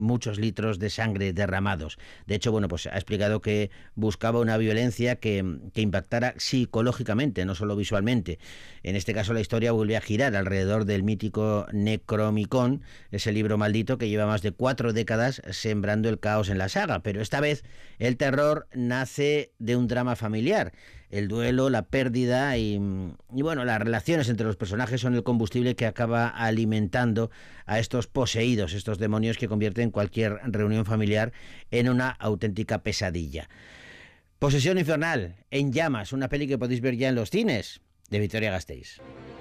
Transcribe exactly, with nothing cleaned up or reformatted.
muchos litros de sangre derramados. De hecho, bueno, pues ha explicado que buscaba una violencia que, que impactara psicológicamente, no solo visualmente. En este caso, la historia vuelve a girar alrededor del mítico Necronomicon, ese libro maldito que lleva más de cuatro décadas sembrando el caos en la saga. Pero esta vez el terror nace de un drama familiar. El duelo, la pérdida y, y bueno, las relaciones entre los personajes son el combustible que acaba alimentando a estos poseídos, estos demonios que convierten cualquier reunión familiar en una auténtica pesadilla. Posesión infernal, En llamas, una peli que podéis ver ya en los cines, de Vitoria Gasteiz.